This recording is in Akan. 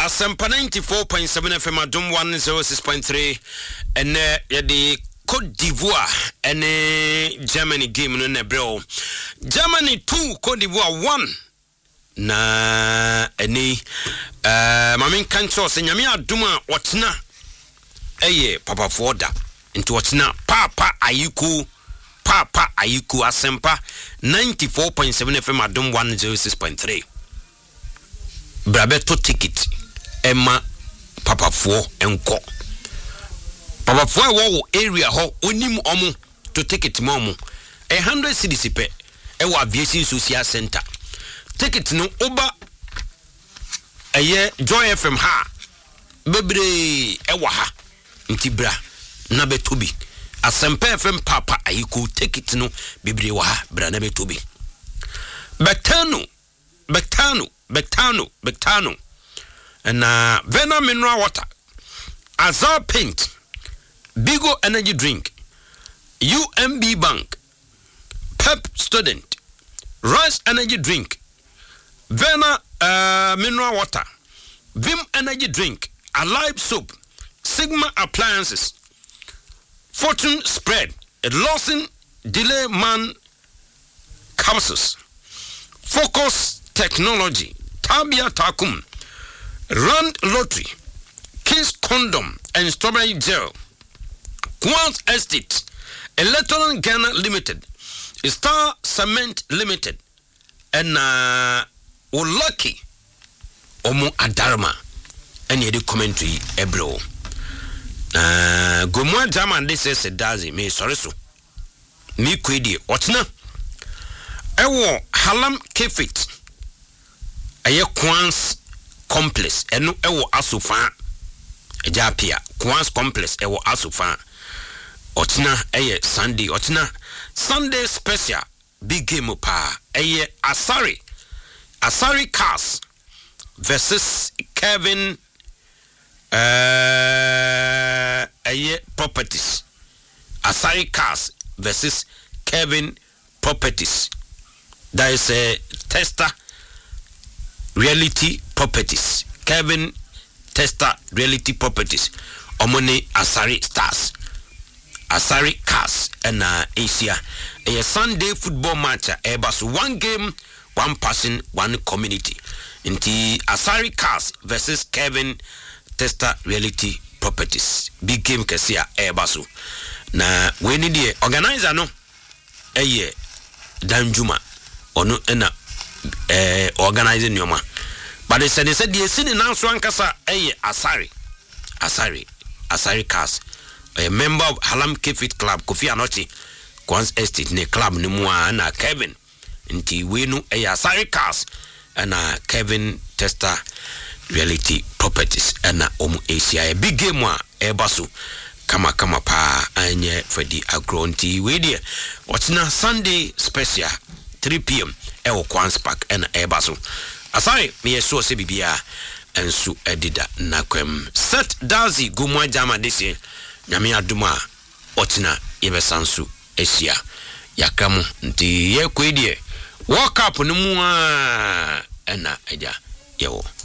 Asempa 94.7 FM Adom 106.3 and the Côte d'Ivoire and Germany game no nebro. Germany 2 Côte d'Ivoire 1 na any mamin kancho se nyame aduma watna eye papa foda into watna papa ayiku Asempa 94.7 FM Adom 106.3 Brabeto ticket Emma papa fo enko papa fo wo area ho onim omo to ticket momo 100 cedis pe e wa aviation social center ticket no oba eye Joy FM ha bebre e wa ha ntibra na betobi Asempa FM papa ayiku ticket no bebre wa ha bra na betobi Bectano and Vena mineral water Azar paint Bigo energy drink UMB bank Pep student Rice energy drink Vena mineral water Vim energy drink Alive soap Sigma appliances Fortune spread Lawson delay man capsules Focus Technology, Tabia Takum, Rand Lottery, Kiss Condom and Strawberry Gel, Quant Estate, Electron Ghana Limited, Star Cement Limited, and Lucky Omo Adarma, and the commentary Ebro. Gomwa Jaman, this is a dazi, me sorry so. Me kwedi, what's Ewo Halam Kefit. Aye Quans complex eno ewo Asofa ejapia Quans complex ewo Asofa otina eye Sunday otina Sunday special big game pa eye Asari Cars versus Kevin eye Properties. Asari Cars versus Kevin Properties. That is a tester Reality Properties. Kevin Tester Reality Properties. Omone Asari Stars. Asari Cars and Asia. A Sunday football match. Airbus 1 game, 1 person, 1 community. Inti Asari Cars versus Kevin Tester Reality Properties. Big game kesia Airbus. Na we need the organizer no. Eye Danjuma. Ono ena organizing nyoma but they said the sin in answer ankasa Asari Cars a member of Halam Kefit Club Kofi Anochi Quans Estate ne club ni mua na Kevin nti wenu Asari Cars and Kevin Tester Reality Properties and omu Asia a big game wa ebasu kama pa anye Freddy Agro nti we there watching Sunday special 3 p.m. Ewo Quans Park and Ebaso. Asari, me so se bibia and su edida nakwem. Set Dazi Gumwa Jama disi Nyami Aduma Otina Ibesansu Asia. Yakamu nti ye kwedie. Walk up numwa ena eja yewo.